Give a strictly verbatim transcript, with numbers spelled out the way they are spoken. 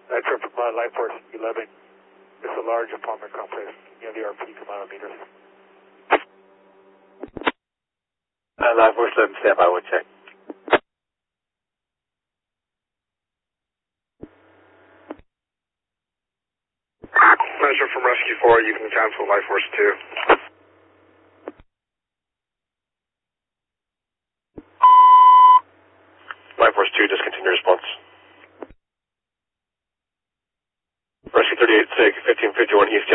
That's from uh, Life Force eleven. It's a large apartment complex. You have the R P come out of meters. Uh, Life Force eleven, stand by, one check. Measure from Rescue four, you can cancel Life Force two. Life Force two, discontinue response. Rescue thirty-eight, SIG, fifteen fifty-one East